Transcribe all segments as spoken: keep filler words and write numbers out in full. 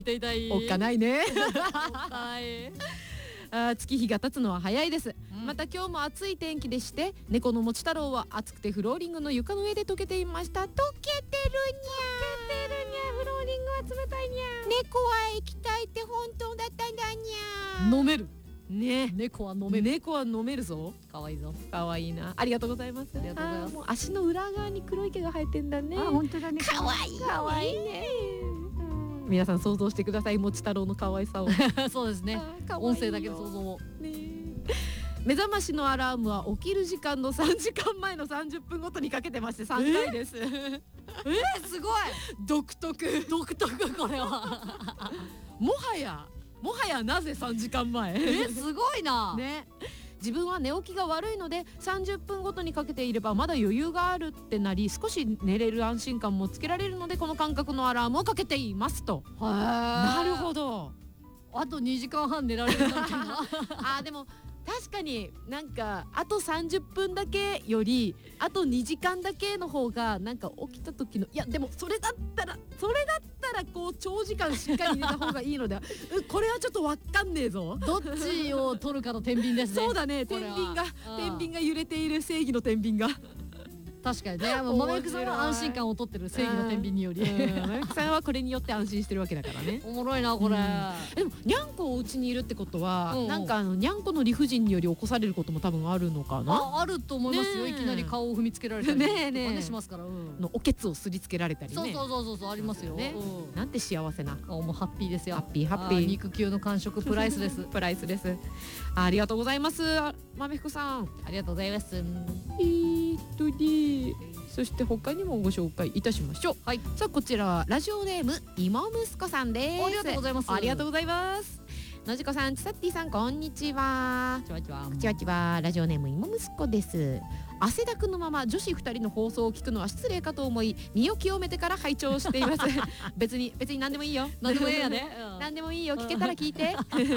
痛い痛い。 おっかないね。 はい。 あ月日が経つのは早いです、 うん、 また今日も暑い天気でして、猫のもち太郎は暑くてフローリングの床の上で溶けていました。溶けてるにゃー、溶けてるにゃー、フローリングは冷たいにゃー。猫は液体って本当だったんだにゃー。 飲めるね、 猫は飲める。 猫は飲めるぞ。 かわいいぞ。 かわいいな。ありがとうございます。 ありがとうございます。 もう足の裏側に黒い毛が生えてんだね。 あ、本当だね。 かわいい。かわいいね。皆さん想像してください、もち太郎の可愛さを。 そうですね。音声だけの想像を。 ね、目覚ましのアラームは起きる時間のさんじかんまえのさんじゅっぷんごとにかけてましてさんかいです。えー、すごい。 独特。 独特これは。 もはやもはやなぜさんじかんまえ。 え、すごいな。 ね。自分は寝起きが悪いのでさんじゅっぷんごとにかけていればまだ余裕があるってなり、少し寝れる安心感もつけられるのでこの感覚のアラームをかけていますと。なるほど。 あとにじかんはん寝られるなんてな。 あ、でも確かになんかあとさんじゅっぷんだけよりあとにじかんだけの方がなんか起きた時の、いやでもそれだったらそれだったらこう長時間しっかり寝た方がいいのでこれはちょっとわかんねえぞ。 どっちを取るかの天秤ですね。 そうだね、天秤が天秤が揺れている、正義の天秤が。 確かにね、もう豆くさんは安心感を取ってる、正義の天秤により豆くさんはこれによって安心してるわけだからね。 おもろいなこれ、 うん、でもにゃんこお家にいるってことは、 うんうん、 なんかあのにゃんこの理不尽により起こされることも多分あるのかな。 あ、あると思いますよ。いきなり顔を踏みつけられたりとかね、ねしますから、うん、 のおけつをすりつけられたりね。 そうそうそうそうありますよね、 うん、なんて幸せな。 もうハッピーですよ。 ハッピーハッピー。 肉球の感触プライスですプライスです。ありがとうございます、豆福さん。 ありがとうございます。 えーっとね、そして他にもご紹介いたしましょう。 はい、 さあこちらはラジオネーム芋息子さんです。 ありがとうございます。 ありがとうございます。のじこさん、ちさっティさん、こんにちは。 ちわちわちわちわ。ラジオネーム芋息子です。汗だくのまま女子ふたりの放送を聞くのは失礼かと思い身を清めてから拝聴しています。別に別に何でもいいよ。 何でもいいやね。 何でもいいよ、聞けたら聞いて。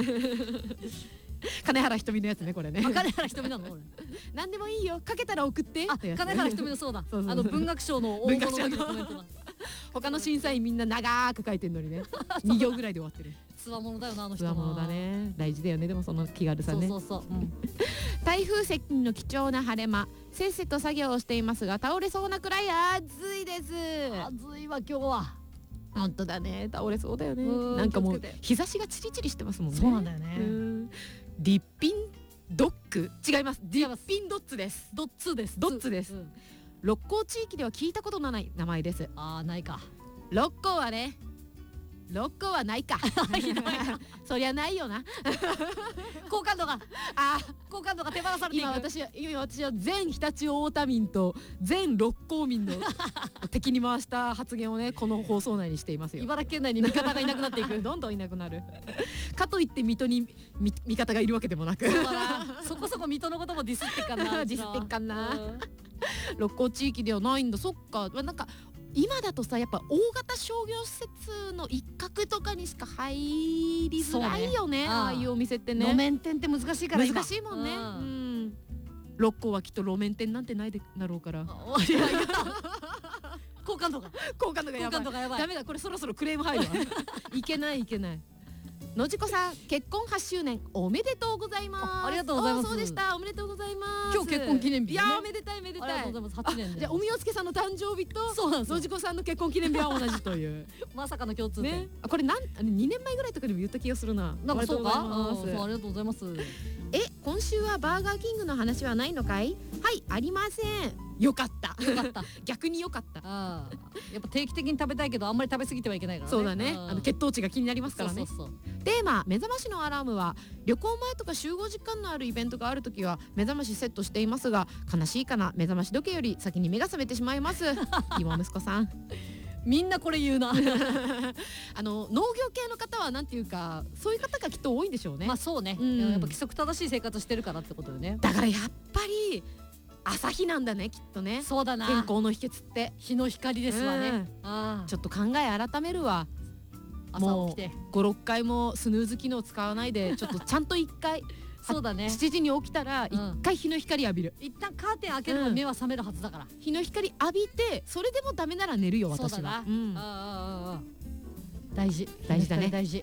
金原ひとみのやつね、これね。 金原ひとみなのこれ。 何でもいいよ、かけたら送って。 あ、金原ひとみのそうだ。あの文学賞の大物の時のコメントだ。 他の審査員みんな長く書いてんのにね、に行ぐらいで終わってる。 つわものだよな、あの人。 つわものだね。大事だよね、でもその気軽さね。 そうそうそう、うん、 台風接近の貴重な晴れ間、せっせと作業をしていますが倒れそうなくらい暑いです。 暑いわ今日は。 本当だね、倒れそうだよね。なんかもう日差しがチリチリしてますもんね。 そうなんだよね。 リッピンドッグ、違います。リッピンドッツです。 ドッツです。 ドッツです。六甲地域では聞いたことのない名前です。 ああ、ないか。 六甲はね、六甲はないか。そりゃないよな。 好感度が、あ、好感度が手放されていく。 今私は今私は全常陸太田民と全六甲民の敵に回した発言をね、この放送内にしていますよ。 茨城県内に味方がいなくなっていく。 どんどんいなくなる。かといって水戸に味方がいるわけでもなく。 そうだな。そこそこ水戸のこともディスってっかな。 ディスってっかな。六甲地域ではないんだ。そっか。なんか今だとさ、やっぱ大型商業施設の一角とかにしか入りづらいよね、ああいうお店ってね。 路面店って難しいから今。 難しいもんね。うん、六甲はきっと路面店なんてないでだろうから。 いやいや好感度が好感度がやばい。ダメだ、これそろそろクレーム入るわ。いけないいけない。のじこさん、結婚はちしゅうねんおめでとうございます。 あ, ありがとうございます。 そうでした、おめでとうございます。 今日結婚記念日、ね、 いやおめでたいめでたい。 ありがとうございます。はちねんで。 じゃあおみおつけさんの誕生日とのじこさんの結婚記念日は同じというまさかの共通点、 ね、これなんにねんまえぐらいとかでも言った気がするな。 なんかそうか。ありがとうございます。 え、今週はバーガーキングの話はないのかい？はい、ありません。よかったよかった逆によかった。 あ、やっぱ定期的に食べたいけどあんまり食べ過ぎてはいけないからね。 そうだね、あの血糖値が気になりますからね。 そうそうそう。 テーマ、目覚ましのアラームは旅行前とか集合時間のあるイベントがあるときは目覚ましセットしていますが、悲しいかな、目覚まし時計より先に目が覚めてしまいます。今息子さんみんなこれ言うな。 あの農業系の方はなんていうか、そういう方がきっと多いんでしょうね。 まあそうね、うん、やっぱ規則正しい生活してるからってことよね。 だからやっぱり朝日なんだね、きっとね。 そうだな、 健康の秘訣って日の光ですわね、うん、あちょっと考え改めるわ。 朝起きてご、ろっかいもスヌーズ機能使わないで、ちょっとちゃんといっかいそうだね、 しちじに起きたらいっかい日の光浴びる、 うん、一旦カーテン開ければ目は覚めるはずだから、うん、 日の光浴びて、それでもダメなら寝るよ私は。 そうだな、うん、ああああ大事大事だね大事